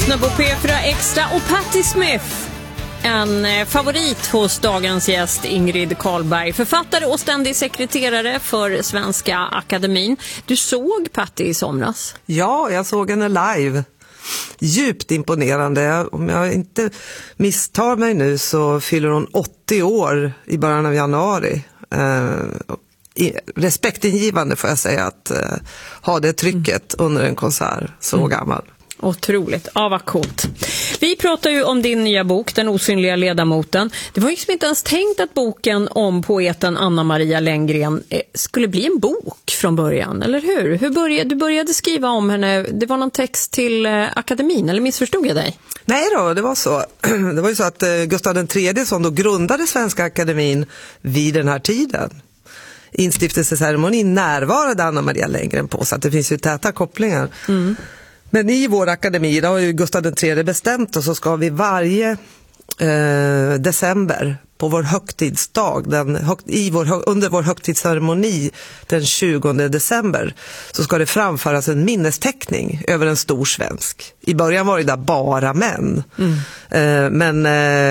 lyssnar på P4 Extra och Patti Smith. En favorit hos dagens gäst Ingrid Carlberg, författare och ständig sekreterare för Svenska Akademin. Du såg Patti i somras? Ja, jag såg henne live. Djupt imponerande. Om jag inte misstar mig nu så fyller hon 80 år i början av januari. Respektingivande får jag säga att ha det trycket under en konsert så gammal. Otroligt, vad coolt. Vi pratar ju om din nya bok, Den osynliga ledamoten. Det var ju inte ens tänkt att boken om poeten Anna-Maria Lenngren skulle bli en bok från början, eller hur? Du började skriva om henne, det var någon text till akademin, eller missförstod jag dig? Nej då, det var så. Det var ju så att Gustav III som då grundade Svenska Akademin vid den här tiden. Instiftelsecermonin närvarade Anna-Maria Lenngren på, så att det finns ju täta kopplingar. Men i vår akademi, då har ju Gustav III bestämt, och så ska vi varje december på vår högtidsdag, under vår högtidsceremoni den 20 december, så ska det framföras en minnesteckning över en stor svensk. I början var det där bara män. Men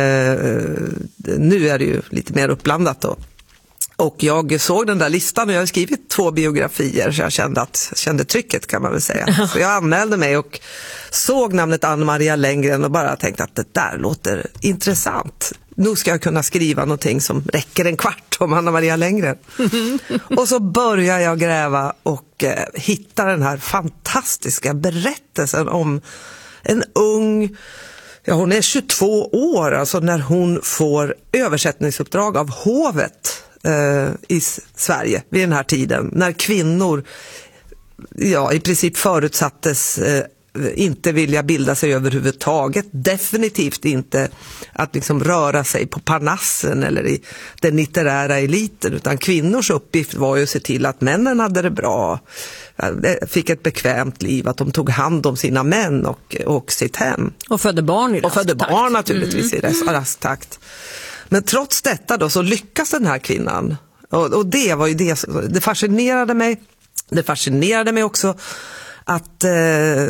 nu är det ju lite mer uppblandat då. Och jag såg den där listan och jag har skrivit 2 biografier, så jag kände trycket, kan man väl säga. Så jag anmälde mig och såg namnet Anna-Maria Lenngren och bara tänkte att det där låter intressant. Nu ska jag kunna skriva någonting som räcker en kvart om Anna-Maria Lenngren. Och så börjar jag gräva och hitta den här fantastiska berättelsen om en ung... Ja, hon är 22 år, alltså när hon får översättningsuppdrag av hovet i Sverige vid den här tiden, när kvinnor i princip förutsattes inte vilja bilda sig överhuvudtaget, definitivt inte att liksom röra sig på parnassen eller i den litterära eliten, utan kvinnors uppgift var ju att se till att männen hade det bra, fick ett bekvämt liv, att de tog hand om sina män och sitt hem. Och födde barn i rask takt. Och födde barn naturligtvis i rask takt. Men trots detta då så lyckas den här kvinnan. Och det var ju det fascinerade mig. Det fascinerade mig också att